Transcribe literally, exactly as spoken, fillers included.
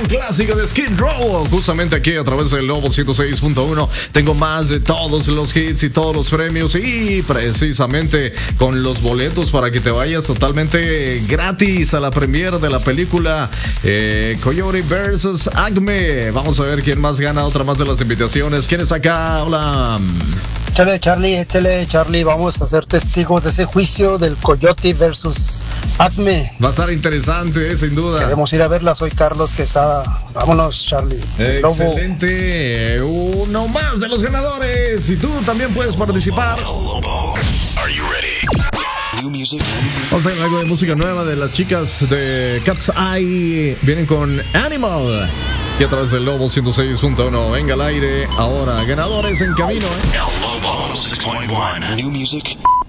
clásica de Skid Row. Justamente aquí a través del Lobo ciento seis punto uno tengo más de todos los hits y todos los premios. Y precisamente con los boletos para que te vayas totalmente gratis a la premiere de la película eh, Coyote versus Acme. Vamos a ver quién más gana otra más de las invitaciones. ¿Quién es acá? Hola. Échale, Charlie, échale, Charlie, vamos a ser testigos de ese juicio del Coyote versus Acme. Va a estar interesante, eh, sin duda. Queremos ir a verla, soy Carlos Quesada. Vámonos, Charlie. Excelente, uno más de los ganadores. Y tú también puedes participar. Are you ready? New music. Vamos a ver algo de música nueva de las chicas de Cat's Eye. Vienen con Animal. Y a través del Lobo ciento seis punto uno. Venga al aire ahora. Ganadores en camino, ¿eh? El Lobo six point one. New music